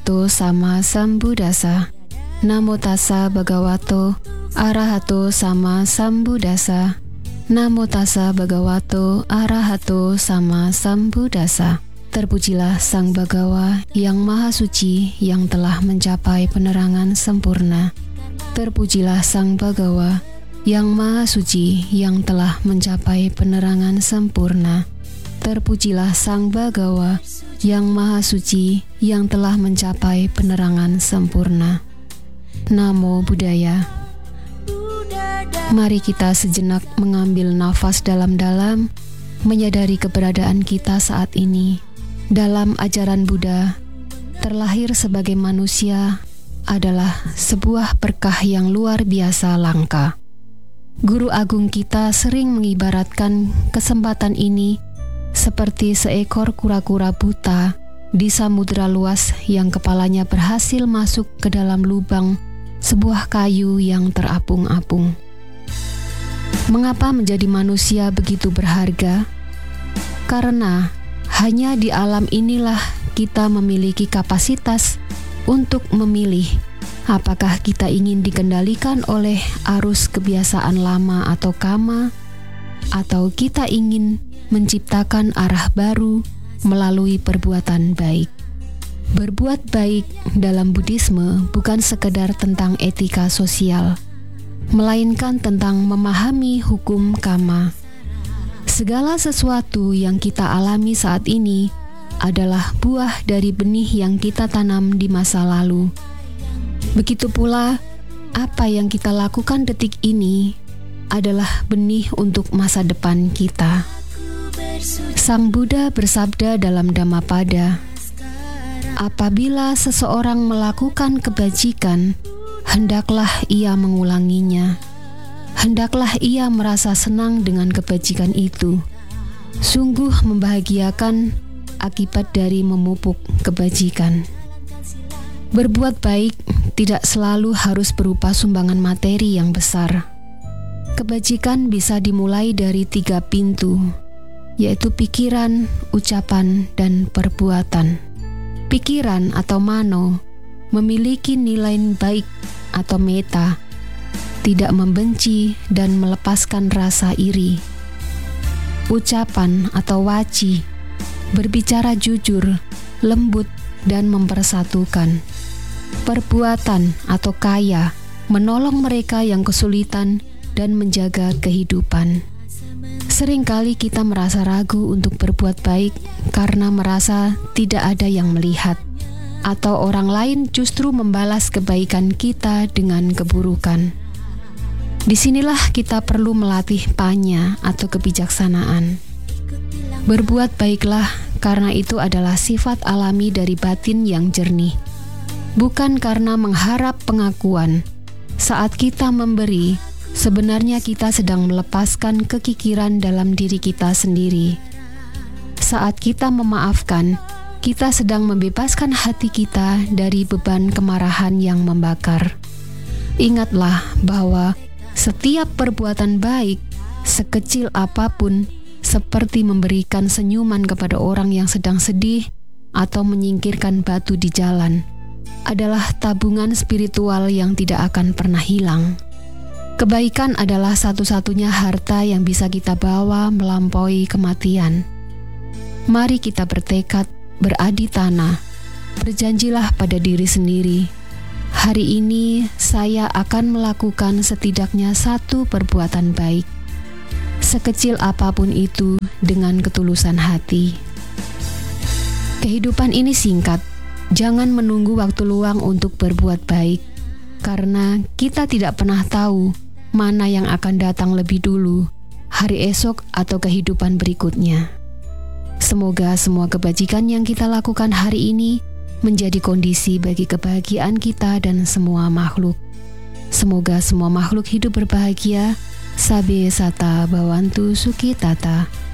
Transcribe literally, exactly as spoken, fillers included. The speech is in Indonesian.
Arahato sama Sambuddhasa. Namo tassa bhagavato arahato sama Sambuddhasa. Namo tassa bhagavato arahato sama Sambuddhasa. Terpujilah Sang Bhagawa yang Maha Suci yang telah mencapai penerangan sempurna. Terpujilah Sang Bhagawa yang Maha Suci yang telah mencapai penerangan sempurna. Terpujilah Sang Bhagawa yang Maha Suci yang telah mencapai penerangan sempurna. Namo Buddhaya. Mari kita sejenak mengambil nafas dalam-dalam, menyadari keberadaan kita saat ini. Dalam ajaran Buddha, terlahir sebagai manusia adalah sebuah berkah yang luar biasa langka. Guru agung kita sering mengibaratkan kesempatan ini seperti seekor kura-kura buta di samudera luas yang kepalanya berhasil masuk ke dalam lubang sebuah kayu yang terapung-apung. Mengapa menjadi manusia begitu berharga? Karena hanya di alam inilah kita memiliki kapasitas untuk memilih apakah kita ingin dikendalikan oleh arus kebiasaan lama atau kama, atau kita ingin menciptakan arah baru melalui perbuatan baik. Berbuat baik dalam Buddhisme bukan sekedar tentang etika sosial, melainkan tentang memahami hukum karma. Segala sesuatu yang kita alami saat ini adalah buah dari benih yang kita tanam di masa lalu. Begitu pula, apa yang kita lakukan detik ini adalah benih untuk masa depan kita. Sang Buddha bersabda dalam Dhammapada, apabila seseorang melakukan kebajikan, hendaklah ia mengulanginya. Hendaklah ia merasa senang dengan kebajikan itu. Sungguh membahagiakan akibat dari memupuk kebajikan. Berbuat baik tidak selalu harus berupa sumbangan materi yang besar. Kebajikan bisa dimulai dari tiga pintu, yaitu pikiran, ucapan, dan perbuatan. Pikiran atau mano memiliki nilai baik atau meta, tidak membenci dan melepaskan rasa iri. Ucapan atau waci berbicara jujur, lembut, dan mempersatukan. Perbuatan atau kaya menolong mereka yang kesulitan dan menjaga kehidupan. Seringkali kita merasa ragu untuk berbuat baik karena merasa tidak ada yang melihat, atau orang lain justru membalas kebaikan kita dengan keburukan. Disinilah kita perlu melatih panya atau kebijaksanaan. Berbuat baiklah karena itu adalah sifat alami dari batin yang jernih, bukan karena mengharap pengakuan. Saat kita memberi, sebenarnya kita sedang melepaskan kekikiran dalam diri kita sendiri. Saat kita memaafkan, kita sedang membebaskan hati kita dari beban kemarahan yang membakar. Ingatlah bahwa setiap perbuatan baik, sekecil apapun, seperti memberikan senyuman kepada orang yang sedang sedih atau menyingkirkan batu di jalan, adalah tabungan spiritual yang tidak akan pernah hilang. Kebaikan adalah satu-satunya harta yang bisa kita bawa melampaui kematian. Mari kita bertekad, beradi tanah, berjanjilah pada diri sendiri, hari ini saya akan melakukan setidaknya satu perbuatan baik, sekecil apapun itu, dengan ketulusan hati. Kehidupan ini singkat, jangan menunggu waktu luang untuk berbuat baik, karena kita tidak pernah tahu mana yang akan datang lebih dulu, hari esok atau kehidupan berikutnya. Semoga semua kebajikan yang kita lakukan hari ini menjadi kondisi bagi kebahagiaan kita dan semua makhluk. Semoga semua makhluk hidup berbahagia. Sabe sata bhavantu sukhitata.